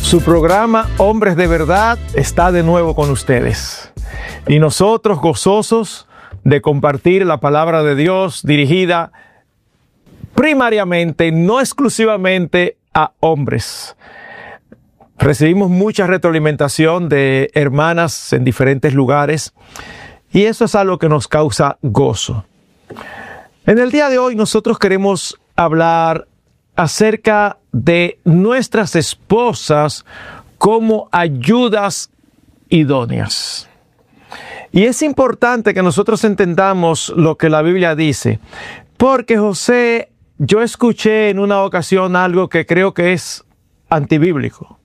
Su programa Hombres de Verdad está de nuevo con ustedes. Y nosotros gozosos de compartir la palabra de Dios dirigida primariamente, no exclusivamente a hombres. Recibimos mucha retroalimentación de hermanas en diferentes lugares y eso es algo que nos causa gozo. En el día de hoy nosotros queremos hablar acerca de nuestras esposas como ayudas idóneas. Y es importante que nosotros entendamos lo que la Biblia dice, porque José, yo escuché en una ocasión algo que creo que es antibíblico.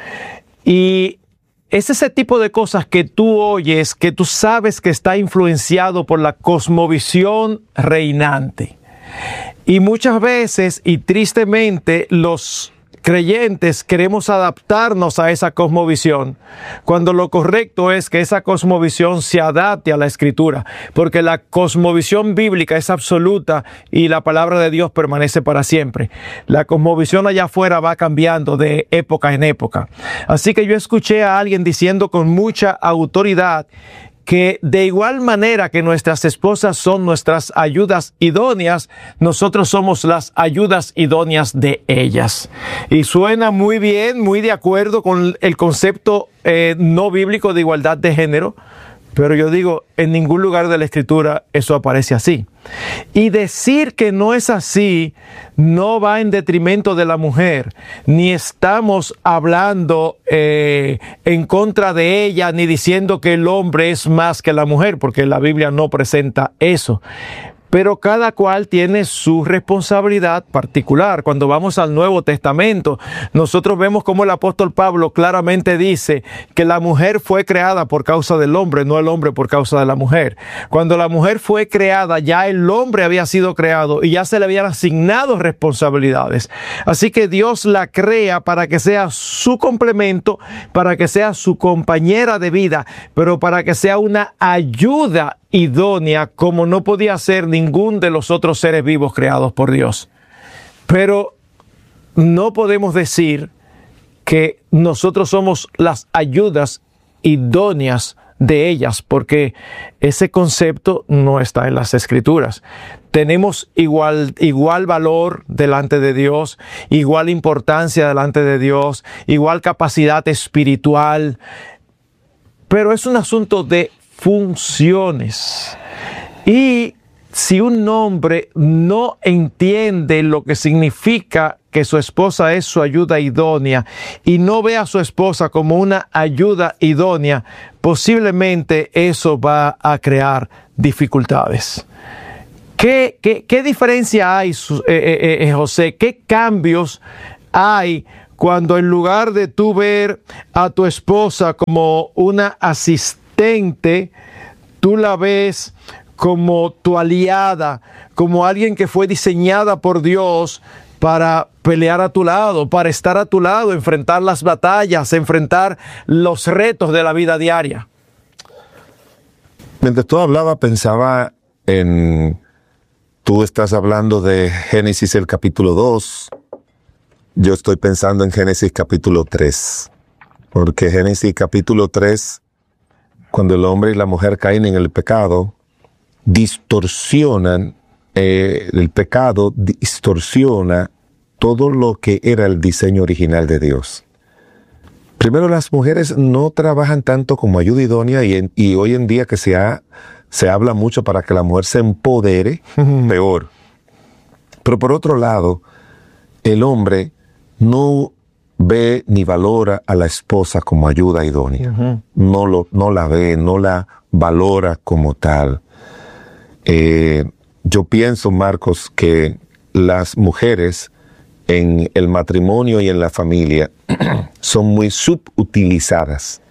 Y es ese tipo de cosas que tú oyes, que tú sabes que está influenciado por la cosmovisión reinante. Y muchas veces, y tristemente, los creyentes queremos adaptarnos a esa cosmovisión, cuando lo correcto es que esa cosmovisión se adapte a la Escritura, porque la cosmovisión bíblica es absoluta y la palabra de Dios permanece para siempre. La cosmovisión allá afuera va cambiando de época en época. Así que yo escuché a alguien diciendo con mucha autoridad que de igual manera que nuestras esposas son nuestras ayudas idóneas, nosotros somos las ayudas idóneas de ellas. Y suena muy bien, muy de acuerdo con el concepto no bíblico de igualdad de género, pero yo digo, en ningún lugar de la Escritura eso aparece así. Y decir que no es así no va en detrimento de la mujer, ni estamos hablando en contra de ella, ni diciendo que el hombre es más que la mujer, porque la Biblia no presenta eso. Pero cada cual tiene su responsabilidad particular. Cuando vamos al Nuevo Testamento, nosotros vemos cómo el apóstol Pablo claramente dice que la mujer fue creada por causa del hombre, no el hombre por causa de la mujer. Cuando la mujer fue creada, ya el hombre había sido creado y ya se le habían asignado responsabilidades. Así que Dios la crea para que sea su complemento, para que sea su compañera de vida, pero para que sea una ayuda idónea, como no podía ser ningún de los otros seres vivos creados por Dios. Pero no podemos decir que nosotros somos las ayudas idóneas de ellas, porque ese concepto no está en las Escrituras. Tenemos igual valor delante de Dios, igual importancia delante de Dios, igual capacidad espiritual, pero es un asunto de funciones. Y si un hombre no entiende lo que significa que su esposa es su ayuda idónea y no ve a su esposa como una ayuda idónea, posiblemente eso va a crear dificultades. ¿Qué diferencia hay, José? ¿Qué cambios hay cuando en lugar de tú ver a tu esposa como una asistente, tú la ves como tu aliada, como alguien que fue diseñada por Dios para pelear a tu lado, para estar a tu lado, enfrentar las batallas, enfrentar los retos de la vida diaria? Mientras tú hablabas, pensaba en... Tú estás hablando de Génesis el capítulo 2. Yo estoy pensando en Génesis capítulo 3. Porque Génesis capítulo 3, cuando el hombre y la mujer caen en el pecado, distorsionan, el pecado distorsiona todo lo que era el diseño original de Dios. Primero, las mujeres no trabajan tanto como ayuda idónea y hoy en día que se habla mucho para que la mujer se empodere, peor. Pero por otro lado, el hombre no ve ni valora a la esposa como ayuda idónea. No la ve, no la valora como tal. Yo pienso, Marcos, que las mujeres en el matrimonio y en la familia son muy subutilizadas.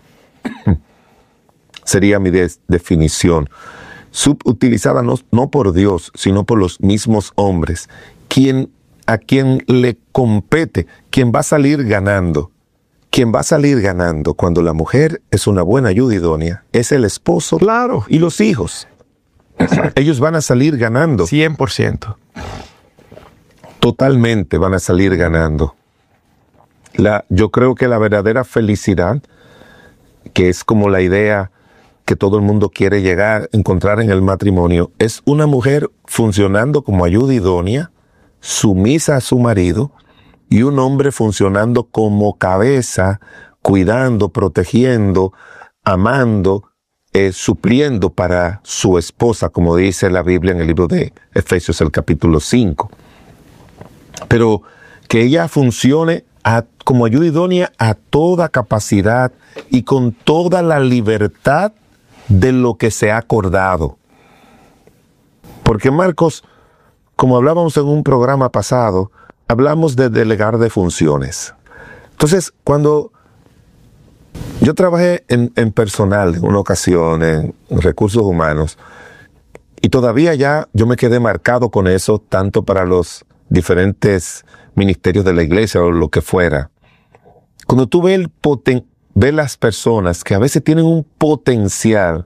Sería mi definición. Subutilizadas no por Dios, sino por los mismos hombres. A quien le compete, quien va a salir ganando. Quien va a salir ganando cuando la mujer es una buena ayuda idónea es el esposo, claro, y los hijos. Ellos van a salir ganando. 100%. Totalmente van a salir ganando. Yo creo que la verdadera felicidad, que es como la idea que todo el mundo quiere encontrar en el matrimonio, es una mujer funcionando como ayuda idónea, sumisa a su marido, y un hombre funcionando como cabeza, cuidando, protegiendo, amando, supliendo para su esposa, como dice la Biblia en el libro de Efesios, el capítulo 5. Pero que ella funcione como ayuda idónea a toda capacidad y con toda la libertad de lo que se ha acordado. Porque Marcos, como hablábamos en un programa pasado, hablamos de delegar de funciones. Entonces, cuando yo trabajé en personal en una ocasión, en recursos humanos, y todavía ya yo me quedé marcado con eso, tanto para los diferentes ministerios de la iglesia o lo que fuera. Cuando tú ves las personas que a veces tienen un potencial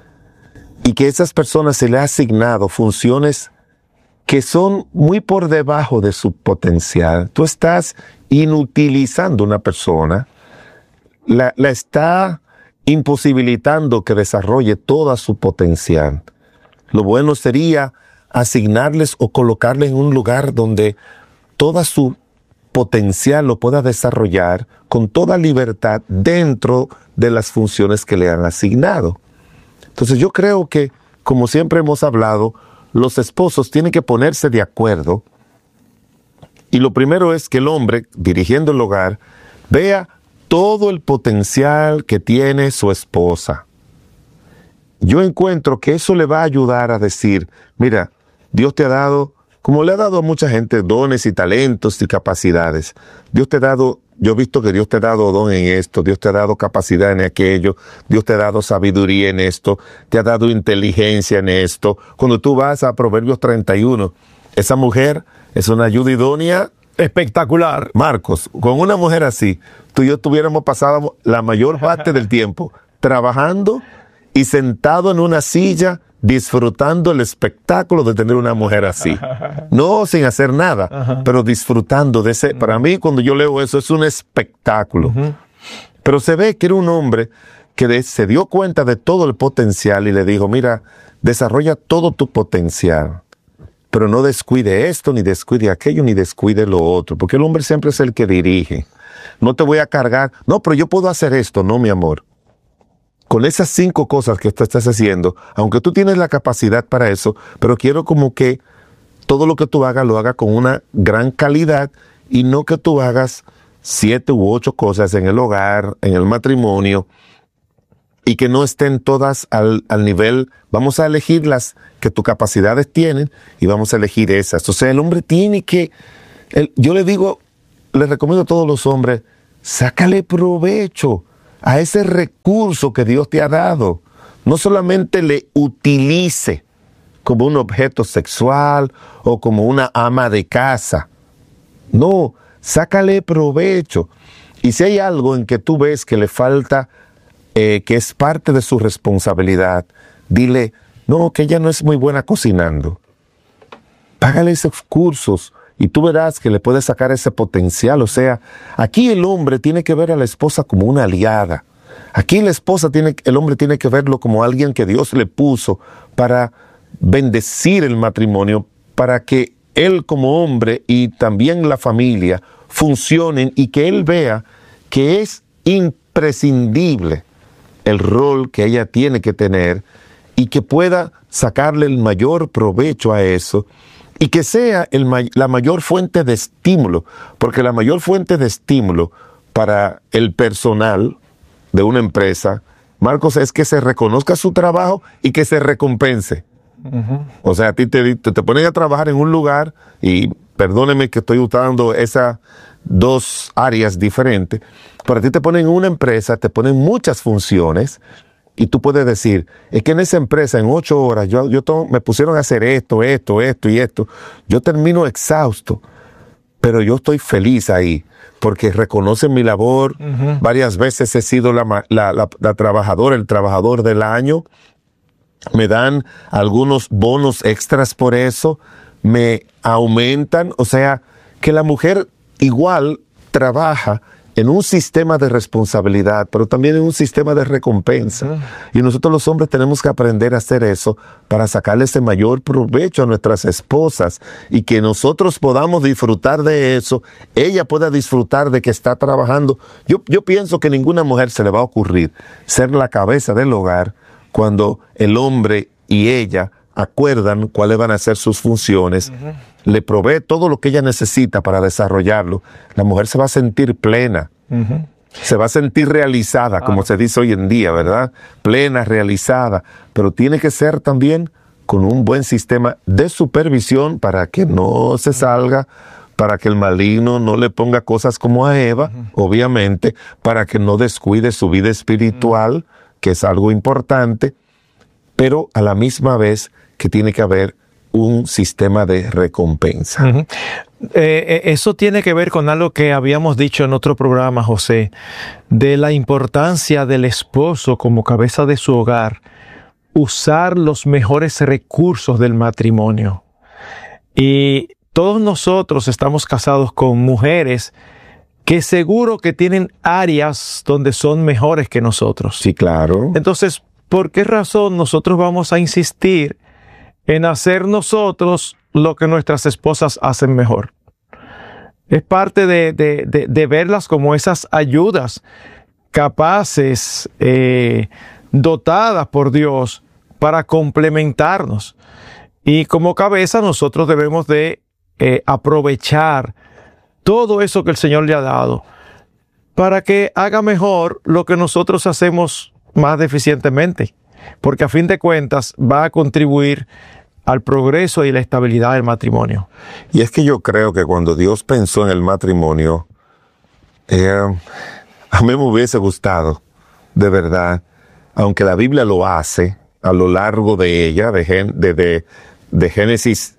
y que a esas personas se les ha asignado funciones que son muy por debajo de su potencial, tú estás inutilizando a una persona, la está imposibilitando que desarrolle toda su potencial. Lo bueno sería asignarles o colocarles en un lugar donde toda su potencial lo pueda desarrollar con toda libertad dentro de las funciones que le han asignado. Entonces yo creo que, como siempre hemos hablado, los esposos tienen que ponerse de acuerdo, y lo primero es que el hombre, dirigiendo el hogar, vea todo el potencial que tiene su esposa. Yo encuentro que eso le va a ayudar a decir, mira, Dios te ha dado, como le ha dado a mucha gente, dones y talentos y capacidades. Dios te ha dado, yo he visto que Dios te ha dado don en esto, Dios te ha dado capacidad en aquello, Dios te ha dado sabiduría en esto, te ha dado inteligencia en esto. Cuando tú vas a Proverbios 31, esa mujer es una ayuda idónea espectacular. Marcos, con una mujer así, tú y yo tuviéramos pasado la mayor parte del tiempo trabajando y sentado en una silla disfrutando el espectáculo de tener una mujer así. No sin hacer nada, pero disfrutando de ese. Para mí, cuando yo leo eso, es un espectáculo. Pero se ve que era un hombre que se dio cuenta de todo el potencial y le dijo, mira, desarrolla todo tu potencial, pero no descuide esto, ni descuide aquello, ni descuide lo otro, porque el hombre siempre es el que dirige. No te voy a cargar, no, pero yo puedo hacer esto. No, mi amor. Con esas 5 cosas que tú estás haciendo, aunque tú tienes la capacidad para eso, pero quiero como que todo lo que tú hagas lo hagas con una gran calidad, y no que tú hagas 7 u 8 cosas en el hogar, en el matrimonio, y que no estén todas al nivel. Vamos a elegir las que tus capacidades tienen y vamos a elegir esas. O sea, el hombre tiene que, yo le recomiendo a todos los hombres, sácale provecho a ese recurso que Dios te ha dado. No solamente le utilice como un objeto sexual o como una ama de casa. No, sácale provecho. Y si hay algo en que tú ves que le falta, que es parte de su responsabilidad, dile, no, que ella no es muy buena cocinando. Págale esos cursos y tú verás que le puedes sacar ese potencial. O sea, aquí el hombre tiene que ver a la esposa como una aliada. Aquí el hombre tiene que verlo como alguien que Dios le puso para bendecir el matrimonio, para que él como hombre y también la familia funcionen, y que él vea que es imprescindible el rol que ella tiene que tener, y que pueda sacarle el mayor provecho a eso, y que sea la mayor fuente de estímulo, porque la mayor fuente de estímulo para el personal de una empresa, Marcos, es que se reconozca su trabajo y que se recompense. O sea, a ti te ponen a trabajar en un lugar, y perdóneme que estoy usando esas 2 áreas diferentes, pero a ti te ponen en una empresa, te ponen muchas funciones, y tú puedes decir, es que en esa empresa en 8 horas me pusieron a hacer esto y esto. Yo termino exhausto, pero yo estoy feliz ahí, porque reconocen mi labor. Varias veces he sido la trabajadora, el trabajador del año. Me dan algunos bonos extras por eso, me aumentan. O sea, que la mujer igual trabaja en un sistema de responsabilidad, pero también en un sistema de recompensa. Y nosotros los hombres tenemos que aprender a hacer eso para sacarle ese mayor provecho a nuestras esposas y que nosotros podamos disfrutar de eso, ella pueda disfrutar de que está trabajando. Yo pienso que ninguna mujer se le va a ocurrir ser la cabeza del hogar cuando el hombre y ella acuerdan cuáles van a ser sus funciones, le provee todo lo que ella necesita para desarrollarlo. La mujer se va a sentir plena, se va a sentir realizada, como se dice hoy en día, ¿verdad? Plena, realizada, pero tiene que ser también con un buen sistema de supervisión para que no se salga, para que el maligno no le ponga cosas como a Eva, obviamente, para que no descuide su vida espiritual, que es algo importante, pero a la misma vez que tiene que haber un sistema de recompensa. Eso tiene que ver con algo que habíamos dicho en otro programa, José, de la importancia del esposo como cabeza de su hogar, usar los mejores recursos del matrimonio. Y todos nosotros estamos casados con mujeres que seguro que tienen áreas donde son mejores que nosotros. Sí, claro. Entonces, ¿por qué razón nosotros vamos a insistir en hacer nosotros lo que nuestras esposas hacen mejor? Es parte de verlas como esas ayudas capaces, dotadas por Dios para complementarnos. Y como cabeza nosotros debemos de aprovechar todo eso que el Señor le ha dado para que haga mejor lo que nosotros hacemos más deficientemente, porque a fin de cuentas va a contribuir al progreso y la estabilidad del matrimonio. Y es que yo creo que cuando Dios pensó en el matrimonio, a mí me hubiese gustado, de verdad, aunque la Biblia lo hace a lo largo de ella, de Génesis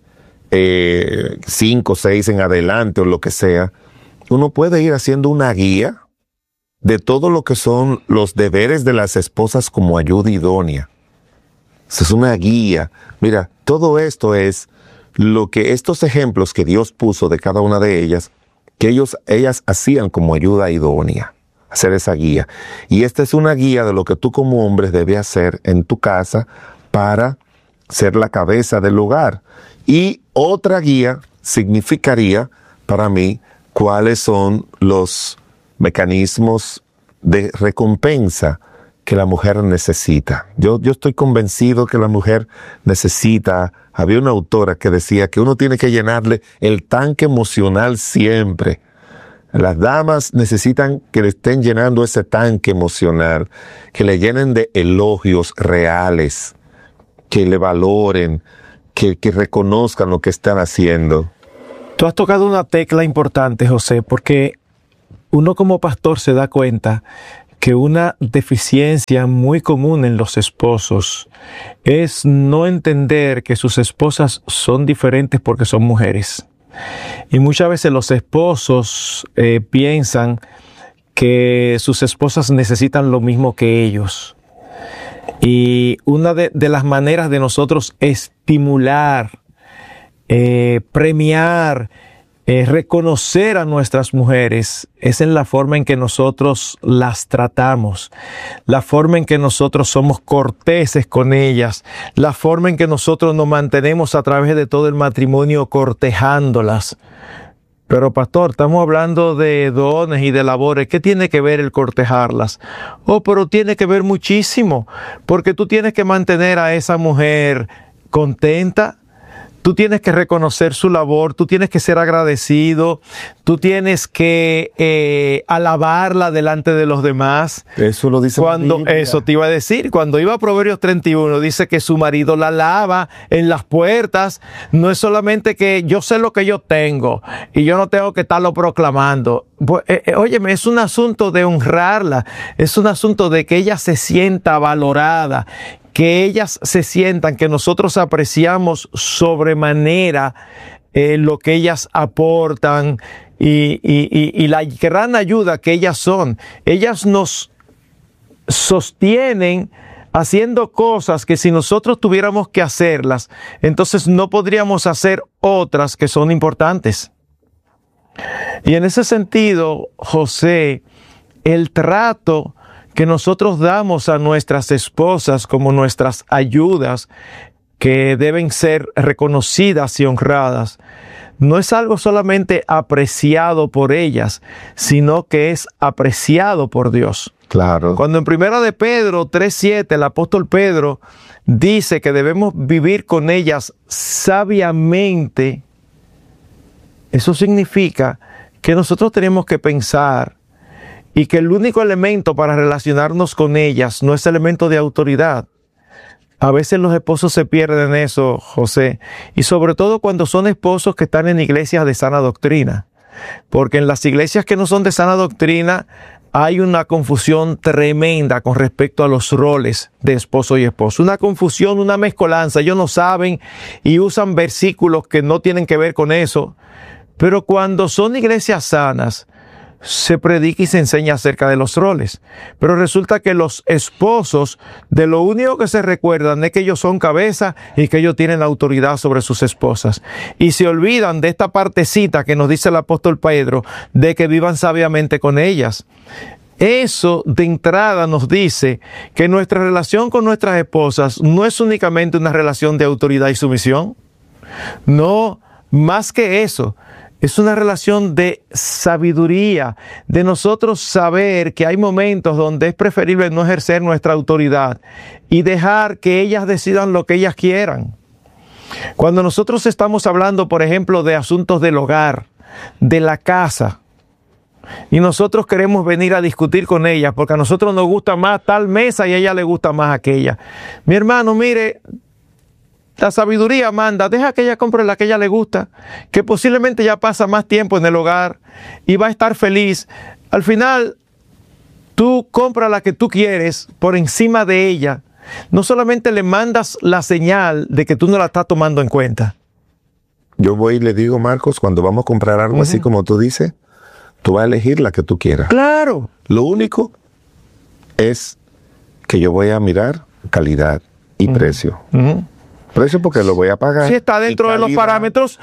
5, 6 en adelante o lo que sea, uno puede ir haciendo una guía de todo lo que son los deberes de las esposas como ayuda idónea. Es una guía. Mira, todo esto es lo que estos ejemplos que Dios puso de cada una de ellas, que ellas hacían como ayuda idónea, hacer esa guía. Y esta es una guía de lo que tú como hombre debes hacer en tu casa para ser la cabeza del hogar. Y otra guía significaría para mí cuáles son los mecanismos de recompensa que la mujer necesita. Yo estoy convencido que la mujer necesita. Había una autora que decía que uno tiene que llenarle el tanque emocional siempre. Las damas necesitan que le estén llenando ese tanque emocional, que le llenen de elogios reales, que le valoren, que reconozcan lo que están haciendo. Tú has tocado una tecla importante, José, porque uno como pastor se da cuenta que una deficiencia muy común en los esposos es no entender que sus esposas son diferentes porque son mujeres. Y muchas veces los esposos piensan que sus esposas necesitan lo mismo que ellos. Y una de las maneras de nosotros estimular, premiar, reconocer a nuestras mujeres es en la forma en que nosotros las tratamos, la forma en que nosotros somos corteses con ellas, la forma en que nosotros nos mantenemos a través de todo el matrimonio cortejándolas. Pero pastor, estamos hablando de dones y de labores. ¿Qué tiene que ver el cortejarlas? Oh, pero tiene que ver muchísimo, porque tú tienes que mantener a esa mujer contenta. Tú tienes que reconocer su labor, tú tienes que ser agradecido, tú tienes que alabarla delante de los demás. Eso lo dice la Biblia. Eso te iba a decir, cuando iba a Proverbios 31, dice que su marido la alaba en las puertas. No es solamente que yo sé lo que yo tengo y yo no tengo que estarlo proclamando. Óyeme, es un asunto de honrarla, es un asunto de que ella se sienta valorada, que ellas se sientan que nosotros apreciamos sobremanera lo que ellas aportan y la gran ayuda que ellas son. Ellas nos sostienen haciendo cosas que si nosotros tuviéramos que hacerlas, entonces no podríamos hacer otras que son importantes. Y en ese sentido, José, el trato que nosotros damos a nuestras esposas como nuestras ayudas, que deben ser reconocidas y honradas, no es algo solamente apreciado por ellas, sino que es apreciado por Dios. Claro. Cuando en 1 de Pedro 3:7 el apóstol Pedro dice que debemos vivir con ellas sabiamente, eso significa que nosotros tenemos que pensar y que el único elemento para relacionarnos con ellas no es elemento de autoridad. A veces los esposos se pierden en eso, José, y sobre todo cuando son esposos que están en iglesias de sana doctrina, porque en las iglesias que no son de sana doctrina hay una confusión tremenda con respecto a los roles de esposo y esposo. Una confusión, una mezcolanza. Ellos no saben y usan versículos que no tienen que ver con eso. Pero cuando son iglesias sanas, se predica y se enseña acerca de los roles. Pero resulta que los esposos, de lo único que se recuerdan es que ellos son cabeza y que ellos tienen autoridad sobre sus esposas. Y se olvidan de esta partecita que nos dice el apóstol Pedro, de que vivan sabiamente con ellas. Eso de entrada nos dice que nuestra relación con nuestras esposas no es únicamente una relación de autoridad y sumisión. No, más que eso. Es una relación de sabiduría, de nosotros saber que hay momentos donde es preferible no ejercer nuestra autoridad y dejar que ellas decidan lo que ellas quieran. Cuando nosotros estamos hablando, por ejemplo, de asuntos del hogar, de la casa, y nosotros queremos venir a discutir con ellas porque a nosotros nos gusta más tal mesa y a ella le gusta más aquella. Mi hermano, mire, la sabiduría manda, deja que ella compre la que a ella le gusta, que posiblemente ya pasa más tiempo en el hogar y va a estar feliz. Al final, tú compras la que tú quieres por encima de ella. No solamente le mandas la señal de que tú no la estás tomando en cuenta. Yo voy y le digo, Marcos, cuando vamos a comprar algo así como tú dices, tú vas a elegir la que tú quieras. Claro. Lo único es que yo voy a mirar calidad y precio. Precio porque lo voy a pagar. Sí, está dentro de los parámetros,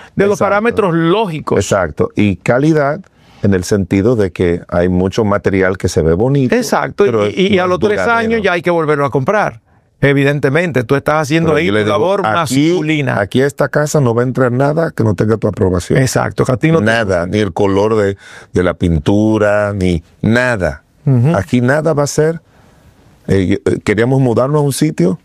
lógicos. Exacto. Y calidad en el sentido de que hay mucho material que se ve bonito. Exacto. Y a los 3 años ya hay que volverlo a comprar. Evidentemente, tú estás haciendo ahí tu labor masculina. Aquí a esta casa no va a entrar nada que no tenga tu aprobación. Exacto. Que a ti no nada, ni el color de la pintura, ni nada. Aquí nada va a ser. Queríamos mudarnos a un sitio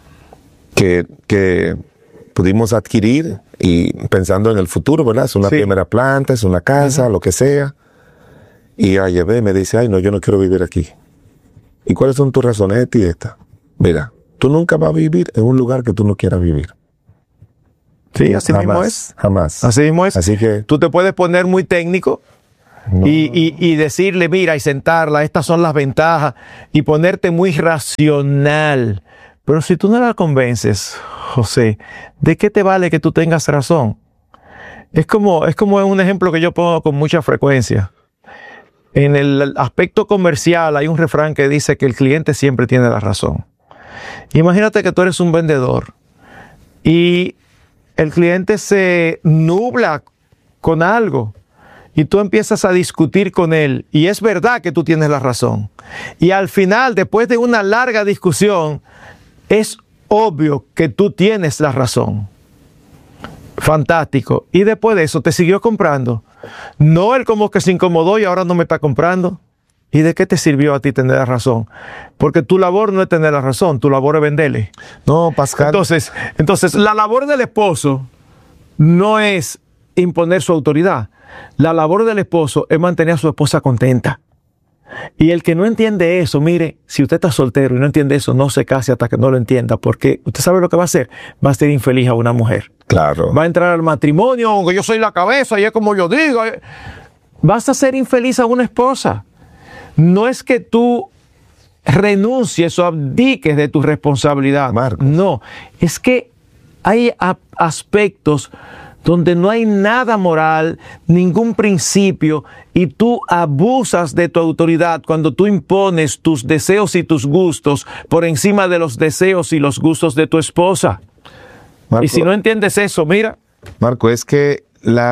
que pudimos adquirir y pensando en el futuro, ¿verdad? Es una primera planta, es una casa, lo que sea. Y la llevé y me dice, ay, no, yo no quiero vivir aquí. ¿Y cuáles son tus razones? Esta y esta. Mira, tú nunca vas a vivir en un lugar que tú no quieras vivir. Sí, así mismo es. Jamás. Así mismo es. Así que tú te puedes poner muy técnico y decirle, mira, y sentarla, estas son las ventajas, y ponerte muy racional. Pero si tú no la convences, José, ¿de qué te vale que tú tengas razón? Es como un ejemplo que yo pongo con mucha frecuencia. En el aspecto comercial hay un refrán que dice que el cliente siempre tiene la razón. Imagínate que tú eres un vendedor y el cliente se nubla con algo y tú empiezas a discutir con él y es verdad que tú tienes la razón. Y al final, después de una larga discusión, es obvio que tú tienes la razón. Fantástico. Y después de eso te siguió comprando. No, él como que se incomodó y ahora no me está comprando. ¿Y de qué te sirvió a ti tener la razón? Porque tu labor no es tener la razón, tu labor es venderle. No, Pascal. Entonces, la labor del esposo no es imponer su autoridad. La labor del esposo es mantener a su esposa contenta. Y el que no entiende eso, mire, si usted está soltero y no entiende eso, no se case hasta que no lo entienda, porque usted sabe lo que va a hacer, va a ser infeliz a una mujer. Claro. Va a entrar al matrimonio, aunque yo soy la cabeza y es como yo digo. Vas a ser infeliz a una esposa. No es que tú renuncies o abdiques de tu responsabilidad. Marcos. No, es que hay aspectos donde no hay nada moral, ningún principio, y tú abusas de tu autoridad cuando tú impones tus deseos y tus gustos por encima de los deseos y los gustos de tu esposa. Marco, y si no entiendes eso, mira. Marco, es que la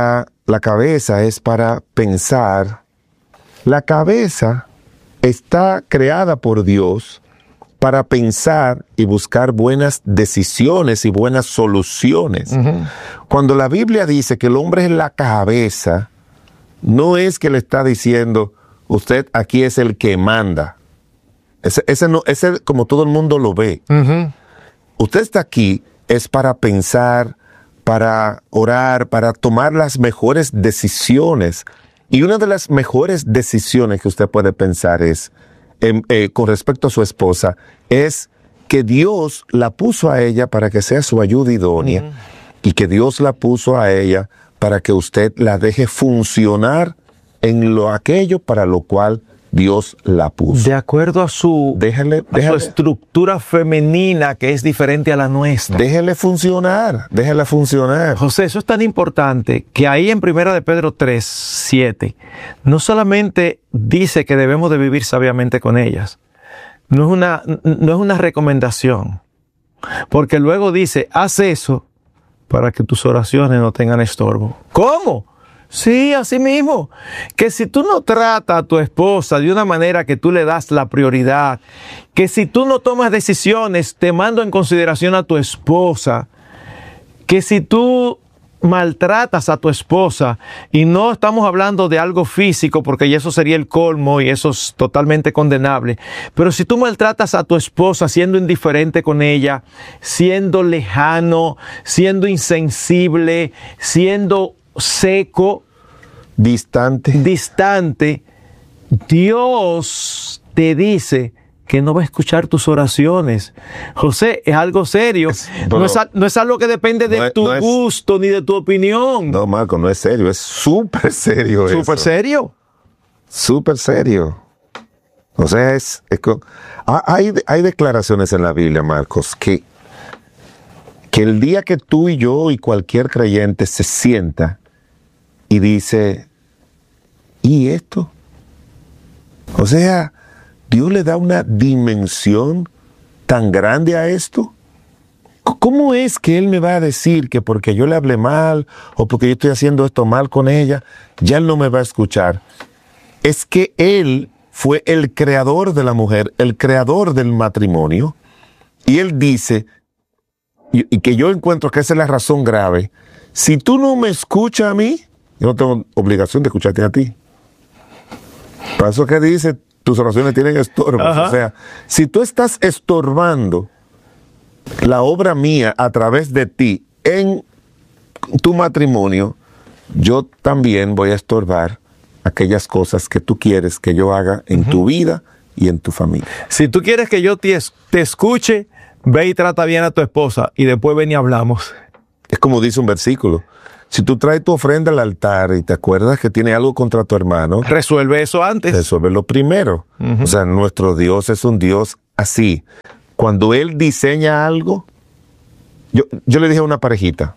la cabeza es para pensar. La cabeza está creada por Dios para pensar y buscar buenas decisiones y buenas soluciones. Cuando la Biblia dice que el hombre es la cabeza, no es que le está diciendo, usted aquí es el que manda. Ese como todo el mundo lo ve. Usted está aquí es para pensar, para orar, para tomar las mejores decisiones. Y una de las mejores decisiones que usted puede pensar es, con respecto a su esposa, es que Dios la puso a ella para que sea su ayuda idónea y que Dios la puso a ella para que usted la deje funcionar en aquello para lo cual Dios la puso. De acuerdo a su estructura femenina, que es diferente a la nuestra. Déjela funcionar. José, eso es tan importante que ahí en 1 de Pedro 3:7, no solamente dice que debemos de vivir sabiamente con ellas, no es una recomendación, porque luego dice, haz eso para que tus oraciones no tengan estorbo. ¿Cómo? Sí, así mismo, que si tú no tratas a tu esposa de una manera que tú le das la prioridad, que si tú no tomas decisiones tomando en consideración a tu esposa, que si tú maltratas a tu esposa, y no estamos hablando de algo físico, porque ya eso sería el colmo y eso es totalmente condenable, pero si tú maltratas a tu esposa siendo indiferente con ella, siendo lejano, siendo insensible, siendo seco, distante, Dios te dice que no va a escuchar tus oraciones. José, es algo serio. No es algo que depende de tu gusto ni de tu opinión. No, Marco, no es serio, es súper serio. ¿Súper serio? Súper serio. O sea, hay declaraciones en la Biblia, Marcos, que el día que tú y yo y cualquier creyente se sienta y dice, ¿y esto? O sea, Dios le da una dimensión tan grande a esto. ¿Cómo es que Él me va a decir que porque yo le hablé mal o porque yo estoy haciendo esto mal con ella, ya Él no me va a escuchar? Es que Él fue el creador de la mujer, el creador del matrimonio, y Él dice, y que yo encuentro que esa es la razón grave, si tú no me escuchas a mí, yo no tengo obligación de escucharte a ti. Por eso que dice, tus oraciones tienen estorbos. O sea, si tú estás estorbando la obra mía a través de ti en tu matrimonio, yo también voy a estorbar aquellas cosas que tú quieres que yo haga en tu vida y en tu familia. Si tú quieres que yo te escuche, ve y trata bien a tu esposa y después ven y hablamos. Es como dice un versículo. Si tú traes tu ofrenda al altar y te acuerdas que tiene algo contra tu hermano, resuelve eso antes. Resuélvelo primero. O sea, nuestro Dios es un Dios así. Cuando Él diseña algo, yo le dije a una parejita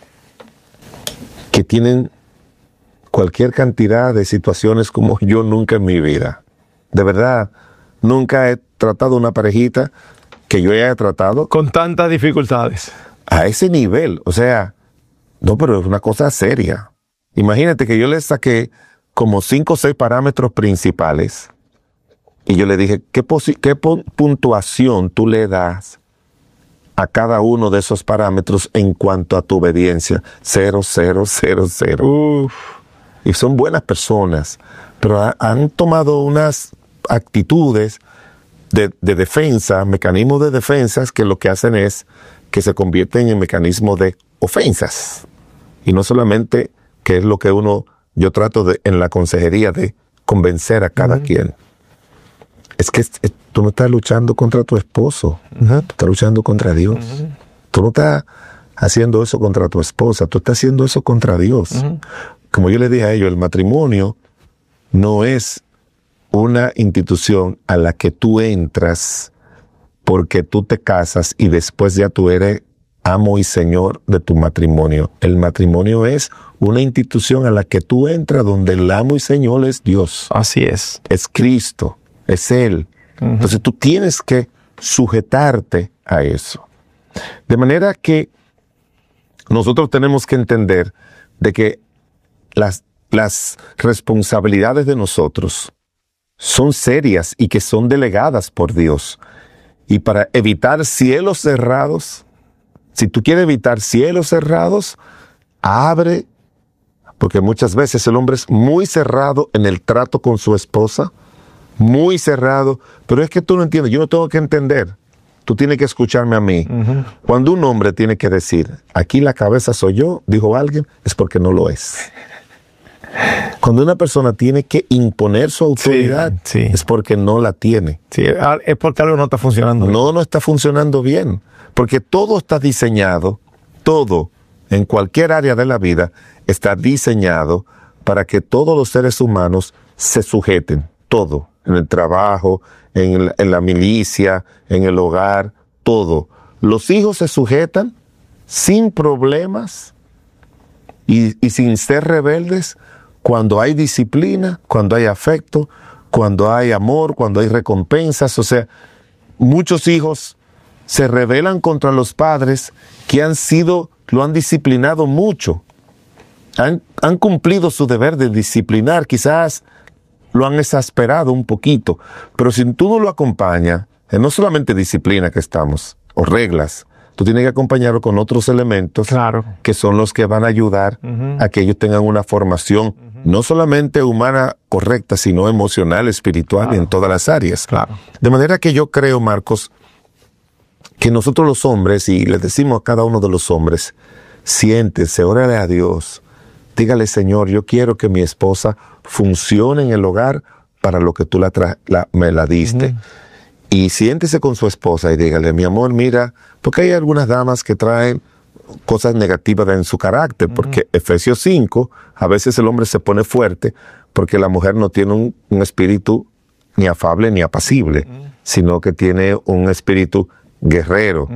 que tienen cualquier cantidad de situaciones como yo nunca en mi vida. De verdad, nunca he tratado una parejita que yo haya tratado con tantas dificultades. A ese nivel, o sea, no, pero es una cosa seria. Imagínate que yo le saqué como 5 o 6 parámetros principales y yo le dije, ¿qué puntuación tú le das a cada uno de esos parámetros en cuanto a tu obediencia? 0, 0, 0, 0. Y son buenas personas, pero han tomado unas actitudes de defensa, mecanismos de defensas que lo que hacen es que se convierten en mecanismos de ofensas. Y no solamente, que es lo que yo trato en la consejería de convencer a cada quien. Es que tú no estás luchando contra tu esposo, tú estás luchando contra Dios. Tú no estás haciendo eso contra tu esposa, tú estás haciendo eso contra Dios. Como yo les dije a ellos, el matrimonio no es una institución a la que tú entras porque tú te casas y después ya tú eres amo y señor de tu matrimonio. El matrimonio es una institución a la que tú entras donde el amo y señor es Dios. Así es. Es Cristo, es Él. Entonces tú tienes que sujetarte a eso. De manera que nosotros tenemos que entender de que las responsabilidades de nosotros son serias y que son delegadas por Dios. Y para evitar cielos cerrados, si tú quieres evitar cielos cerrados, abre, porque muchas veces el hombre es muy cerrado en el trato con su esposa, muy cerrado, pero es que tú no entiendes, yo no tengo que entender, tú tienes que escucharme a mí. Uh-huh. Cuando un hombre tiene que decir, aquí la cabeza soy yo, dijo alguien, es porque no lo es. Cuando una persona tiene que imponer su autoridad, es porque no la tiene. Sí, es porque algo no está funcionando. No está funcionando bien. Porque todo está diseñado, todo, en cualquier área de la vida, está diseñado para que todos los seres humanos se sujeten. Todo. En el trabajo, en la milicia, en el hogar, todo. Los hijos se sujetan sin problemas y sin ser rebeldes, cuando hay disciplina, cuando hay afecto, cuando hay amor, cuando hay recompensas. O sea, muchos hijos se rebelan contra los padres que lo han disciplinado mucho. Han cumplido su deber de disciplinar, quizás lo han exasperado un poquito, pero si tú no lo acompañas, no solamente disciplina que estamos, o reglas, tú tienes que acompañarlo con otros elementos que son los que van a ayudar a que ellos tengan una formación no solamente humana correcta, sino emocional, espiritual y en todas las áreas. De manera que yo creo, Marcos, que nosotros los hombres, y les decimos a cada uno de los hombres, siéntese, órale a Dios, dígale, Señor, yo quiero que mi esposa funcione en el hogar para lo que tú me la diste. Y siéntese con su esposa y dígale, mi amor, mira, porque hay algunas damas que traen cosas negativas en su carácter, porque Efesios 5, a veces el hombre se pone fuerte porque la mujer no tiene un espíritu ni afable ni apacible, sino que tiene un espíritu guerrero.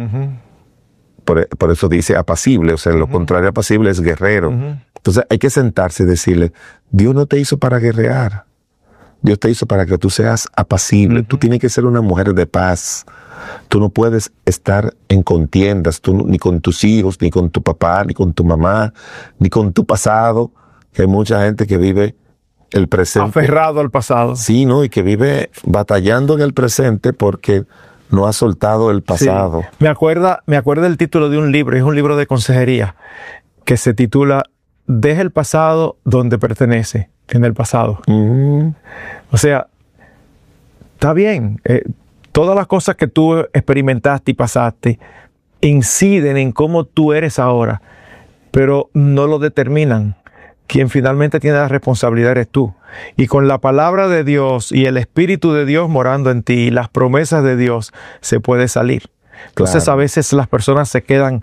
Por eso dice apacible, o sea, lo contrario a apacible es guerrero. Entonces hay que sentarse y decirle, Dios no te hizo para guerrear, Dios te hizo para que tú seas apacible. Tú tienes que ser una mujer de paz. Tú no puedes estar en contiendas, ni con tus hijos, ni con tu papá, ni con tu mamá, ni con tu pasado. Que hay mucha gente que vive el presente. Aferrado al pasado. Sí, ¿no? Y que vive batallando en el presente porque no ha soltado el pasado. Sí. Me acuerda el título de un libro, es un libro de consejería, que se titula Deja el pasado donde pertenece, en el pasado. O sea, está bien. Todas las cosas que tú experimentaste y pasaste inciden en cómo tú eres ahora, pero no lo determinan. Quien finalmente tiene la responsabilidad eres tú. Y con la palabra de Dios y el Espíritu de Dios morando en ti y las promesas de Dios se puede salir. Entonces a veces las personas se quedan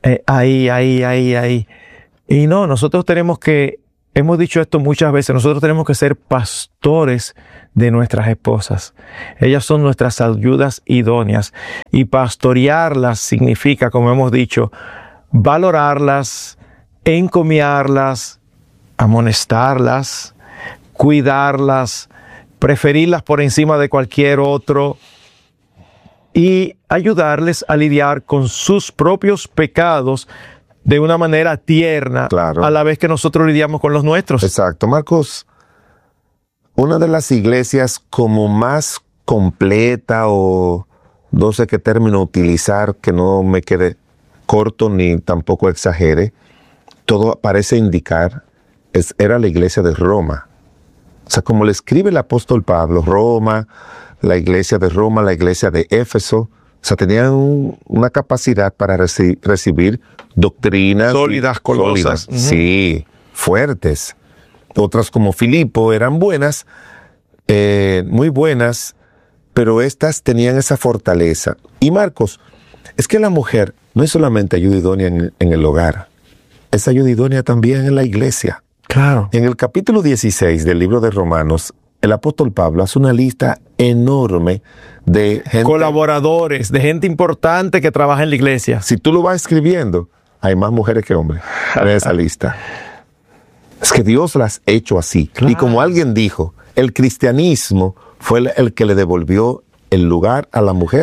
ahí. Y no, nosotros hemos dicho esto muchas veces, nosotros tenemos que ser pastores de nuestras esposas. Ellas son nuestras ayudas idóneas. Y pastorearlas significa, como hemos dicho, valorarlas, encomiarlas, amonestarlas, cuidarlas, preferirlas por encima de cualquier otro y ayudarles a lidiar con sus propios pecados de una manera tierna, a la vez que nosotros lidiamos con los nuestros. Exacto. Marcos, una de las iglesias como más completa, o no sé qué término utilizar, que no me quede corto ni tampoco exagere, todo parece indicar, era la iglesia de Roma. O sea, como le escribe el apóstol Pablo, Roma, la iglesia de Roma, la iglesia de Éfeso, o sea, tenían una capacidad para recibir doctrinas sólidas, colosas. Sí, fuertes. Otras como Filipo eran buenas, muy buenas, pero estas tenían esa fortaleza. Y Marcos, es que la mujer no es solamente ayuda idónea en el hogar, es ayuda idónea también en la iglesia. Claro. En el capítulo 16 del libro de Romanos, el apóstol Pablo hace una lista enorme de gente, colaboradores, de gente importante que trabaja en la iglesia. Si tú lo vas escribiendo, hay más mujeres que hombres en esa lista. Es que Dios las ha hecho así. Claro. Y como alguien dijo, el cristianismo fue el que le devolvió el lugar a la mujer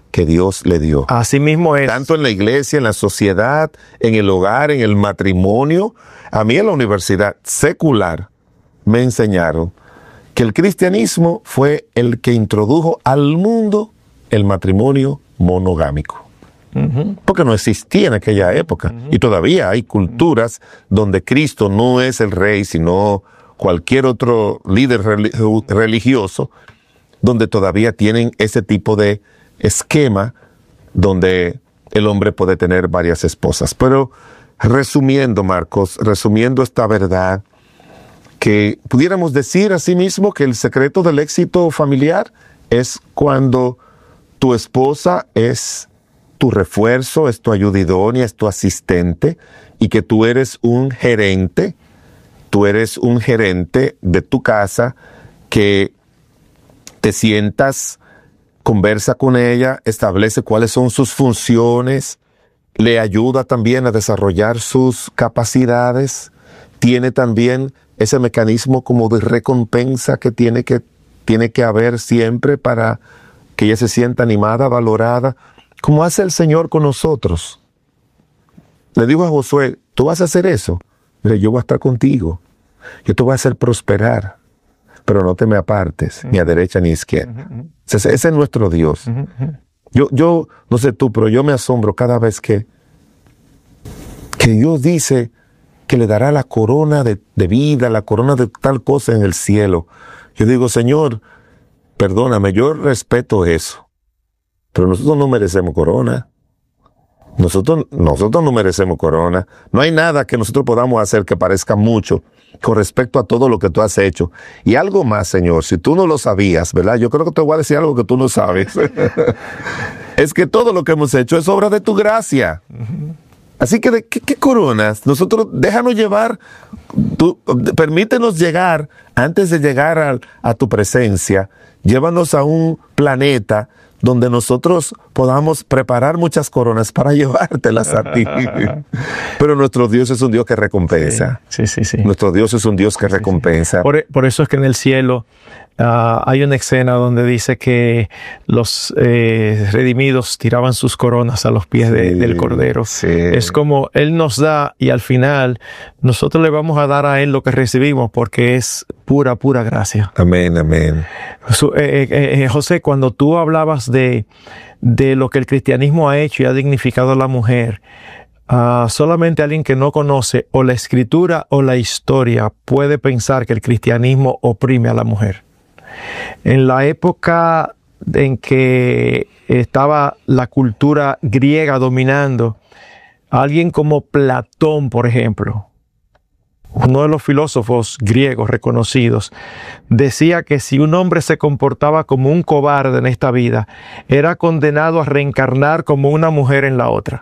que Dios le dio. Así mismo es. Tanto en la iglesia, en la sociedad, en el hogar, en el matrimonio. A mí en la universidad secular me enseñaron que el cristianismo fue el que introdujo al mundo el matrimonio monogámico. Porque no existía en aquella época. Y todavía hay culturas donde Cristo no es el rey, sino cualquier otro líder religioso, donde todavía tienen ese tipo de esquema donde el hombre puede tener varias esposas. Pero resumiendo, Marcos, resumiendo esta verdad, que pudiéramos decir asimismo que el secreto del éxito familiar es cuando tu esposa es tu refuerzo, es tu ayuda idónea, es tu asistente, y que tú eres un gerente de tu casa, que te sientas, conversa con ella, establece cuáles son sus funciones, le ayuda también a desarrollar sus capacidades, tiene también ese mecanismo como de recompensa que tiene que haber siempre para que ella se sienta animada, valorada, como hace el Señor con nosotros. Le digo a Josué, tú vas a hacer eso, mire, yo voy a estar contigo, yo te voy a hacer prosperar, pero no te me apartes, ni a derecha ni a izquierda. Ese es nuestro Dios. Yo no sé tú, pero yo me asombro cada vez que Dios dice que le dará la corona de vida, la corona de tal cosa en el cielo. Yo digo, Señor, perdóname, yo respeto eso, pero nosotros no merecemos corona. Nosotros no merecemos corona. No hay nada que nosotros podamos hacer que parezca mucho con respecto a todo lo que tú has hecho. Y algo más, Señor, si tú no lo sabías, ¿verdad? Yo creo que te voy a decir algo que tú no sabes. Es que todo lo que hemos hecho es obra de tu gracia. Así que, ¿qué coronas? Nosotros, déjanos llevar, permítenos llegar, antes de llegar a tu presencia, llévanos a un planeta donde nosotros podamos preparar muchas coronas para llevártelas a ti. Pero nuestro Dios es un Dios que recompensa. Sí. Nuestro Dios es un Dios que recompensa. Por eso es que en el cielo hay una escena donde dice que los redimidos tiraban sus coronas a los pies del Cordero. Sí. Es como Él nos da, y al final nosotros le vamos a dar a Él lo que recibimos, porque es pura gracia. Amén, amén. José, cuando tú hablabas de lo que el cristianismo ha hecho y ha dignificado a la mujer, solamente alguien que no conoce o la escritura o la historia puede pensar que el cristianismo oprime a la mujer. En la época en que estaba la cultura griega dominando, alguien como Platón, por ejemplo, uno de los filósofos griegos reconocidos, decía que si un hombre se comportaba como un cobarde en esta vida, era condenado a reencarnar como una mujer en la otra.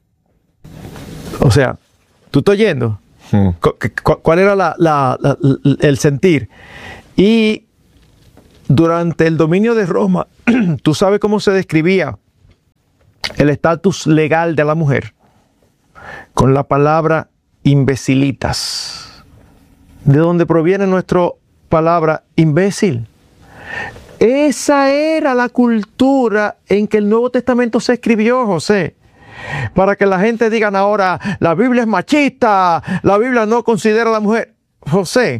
O sea, ¿tú estás oyendo? ¿Cuál era el sentir? Y durante el dominio de Roma, ¿tú sabes cómo se describía el estatus legal de la mujer? Con la palabra imbecilitas, de donde proviene nuestra palabra imbécil. Esa era la cultura en que el Nuevo Testamento se escribió, José. Para que la gente diga ahora, la Biblia es machista, la Biblia no considera a la mujer. José,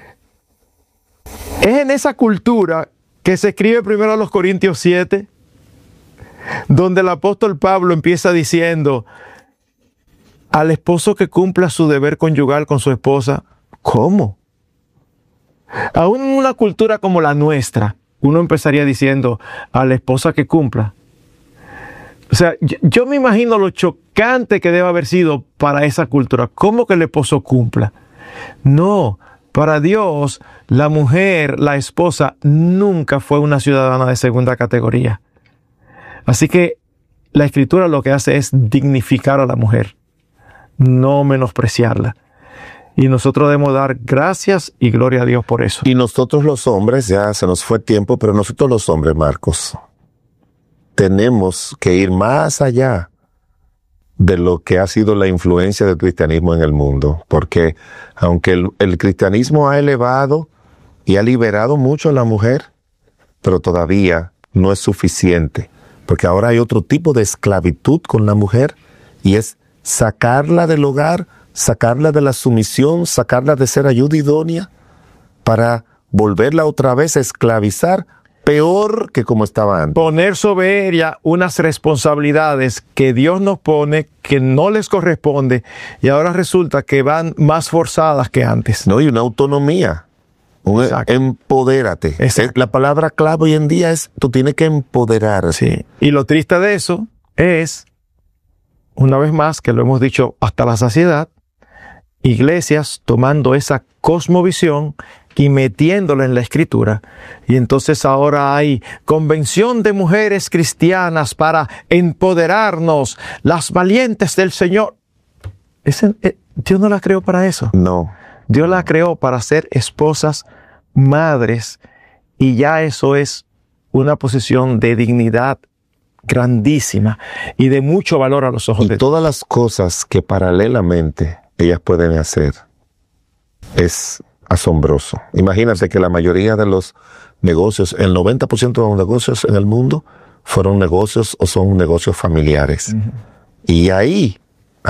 es en esa cultura que se escribe primero a los Corintios 7, donde el apóstol Pablo empieza diciendo, al esposo que cumpla su deber conyugal con su esposa. ¿Cómo? Aún en una cultura como la nuestra, uno empezaría diciendo, a la esposa que cumpla. O sea, yo me imagino lo chocante que debe haber sido para esa cultura. ¿Cómo que el esposo cumpla? No, para Dios, la mujer, la esposa, nunca fue una ciudadana de segunda categoría. Así que la Escritura lo que hace es dignificar a la mujer, no menospreciarla. Y nosotros debemos dar gracias y gloria a Dios por eso. Y nosotros los hombres, ya se nos fue tiempo, pero nosotros los hombres, Marcos, tenemos que ir más allá de lo que ha sido la influencia del cristianismo en el mundo. Porque aunque el cristianismo ha elevado y ha liberado mucho a la mujer, pero todavía no es suficiente porque ahora hay otro tipo de esclavitud con la mujer, y es sacarla del hogar, sacarla de la sumisión, sacarla de ser ayuda idónea, para volverla otra vez a esclavizar, peor que como estaba antes. Poner sobre ella unas responsabilidades que Dios nos pone, que no les corresponde, y ahora resulta que van más forzadas que antes. No, y una autonomía. Empodérate. La palabra clave hoy en día es, tú tienes que empoderarte. Sí. Y lo triste de eso es, una vez más, que lo hemos dicho hasta la saciedad, iglesias tomando esa cosmovisión y metiéndola en la Escritura. Y entonces ahora hay convención de mujeres cristianas para empoderarnos, las valientes del Señor. Dios no la creó para eso. No. Dios la creó para ser esposas, madres, y ya eso es una posición de dignidad grandísima y de mucho valor a los ojos de Dios. Y todas las cosas que paralelamente ellas pueden hacer es asombroso. Imagínate que la mayoría de los negocios, el 90% de los negocios en el mundo fueron negocios o son negocios familiares. Uh-huh. Y ahí,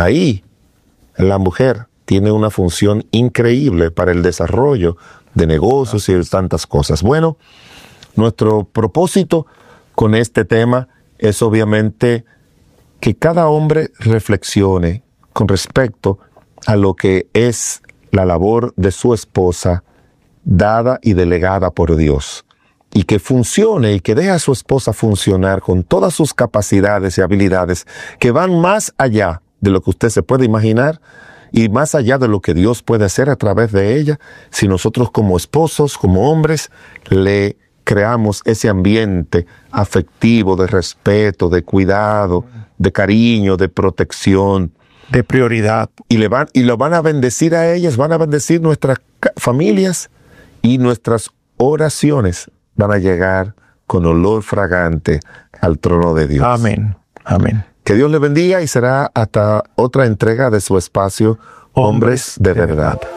la mujer tiene una función increíble para el desarrollo de negocios y de tantas cosas. Bueno, nuestro propósito con este tema es obviamente que cada hombre reflexione con respecto a lo que es la labor de su esposa dada y delegada por Dios, y que funcione y que deje a su esposa funcionar con todas sus capacidades y habilidades que van más allá de lo que usted se puede imaginar y más allá de lo que Dios puede hacer a través de ella, si nosotros como esposos, como hombres, le creamos ese ambiente afectivo, de respeto, de cuidado, de cariño, de protección, de prioridad. Y lo van a bendecir a ellas, van a bendecir nuestras familias, y nuestras oraciones van a llegar con olor fragante al trono de Dios. Amén. Amén. Que Dios le bendiga, y será hasta otra entrega de su espacio Hombres de Verdad.